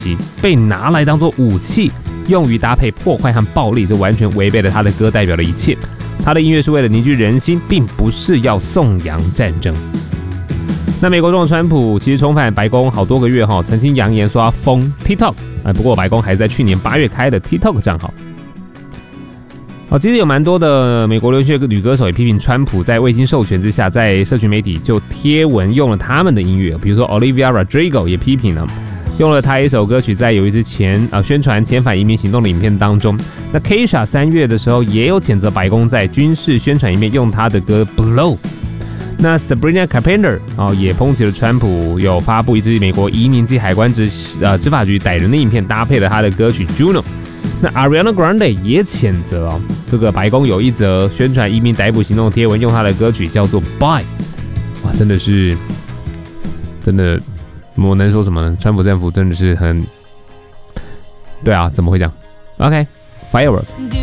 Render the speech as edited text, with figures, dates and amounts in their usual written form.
被拿来当作武器，用于搭配破坏和暴力，这完全违背了他的歌代表的一切。他的音乐是为了凝聚人心，并不是要颂扬战争。那美国总统川普其实重返白宫好多个月曾经扬言说要封 TikTok， 不过白宫还是在去年8月开的 TikTok 账号。其实有蛮多的美国流行女歌手也批评川普在未经授权之下，在社群媒体就贴文用了他们的音乐，比如说 Olivia Rodrigo 也批评了，用了他一首歌曲在有一支宣传遣返移民行动的影片当中。那 Kesha 3月的时候也有谴责白宫在军事宣传里面用他的歌 Blow。那 Sabrina Carpenter 也抨击了川普有发布一支美国移民及海关执法局逮人的影片，搭配了他的歌曲 Juno。那 Ariana Grande 也谴责这个白宫有一则宣传移民逮捕行动的贴文，用他的歌曲叫做 Bye。 哇，真的我能说什么呢？川普政府真的是很，对啊，怎么会这样？ OK， Firework。